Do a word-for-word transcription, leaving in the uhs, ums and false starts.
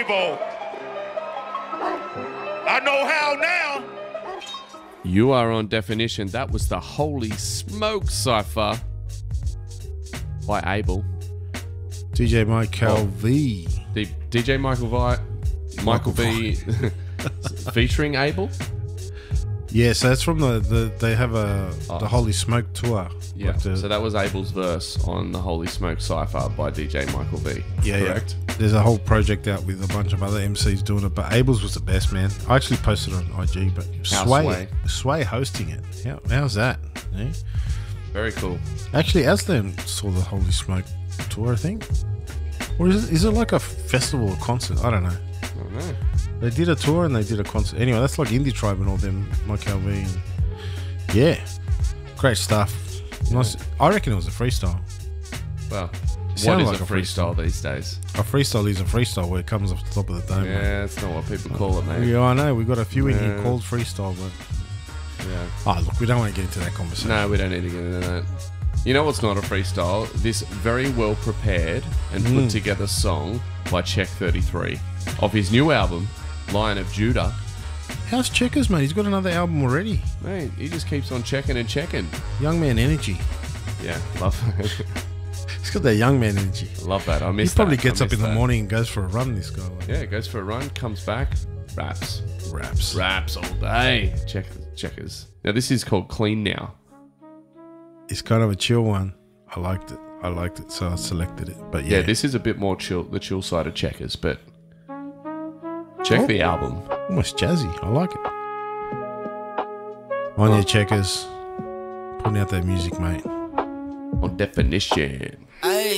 Abel. I know how now. You are on Definition. That was the Holy Smoke Cypher by Abel. D J Michael oh. V. D- DJ Michael Vi. Michael, Michael V. Featuring Abel? Yeah, so that's from the, the they have a oh. the Holy Smoke tour. Yeah, like the, so that was Abel's verse on the Holy Smoke Cypher by D J Michael V. Yeah, correct? Yeah. There's a whole project out with a bunch of other M Cs doing it, but Abel's was the best, man. I actually posted it on I G, but Sway, Sway Sway hosting it. How, how's that? Yeah? Very cool. Actually, Aslam saw the Holy Smoke tour, I think. Or is it, is it like a festival or concert? I don't know. I don't know. They did a tour and they did a concert. Anyway, that's like Indie Tribe and all them, Mike L V. And yeah, great stuff. Yeah. Nice. I reckon it was a freestyle. Well, what is like a freestyle, freestyle these days? A freestyle is a freestyle where it comes off the top of the dome. Yeah, mate. That's not what people call it, mate. Yeah, I know. We've got a few yeah. in here called freestyle, but yeah. Oh, look, we don't want to get into that conversation. No, we don't need to get into that. You know what's not a freestyle? This very well prepared and mm. put together song by Check thirty-three of his new album, Lion of Judah. How's Checkers, mate? He's got another album already. Mate, he just keeps on checking and checking. Young man energy. Yeah, love it. He's got that young man energy. I love that. I miss He probably that. gets up in that. the morning and goes for a run, this guy. Like yeah, goes for a run, comes back, raps. Raps. Raps all day. Check, checkers. Now, this is called Clean Now. It's kind of a chill one. I liked it. I liked it, so I selected it. But yeah. Yeah, this is a bit more chill, the chill side of Checkers, but check oh, the album. Almost jazzy. I like it. On your Checkers. Putting out that music, mate. On Definition.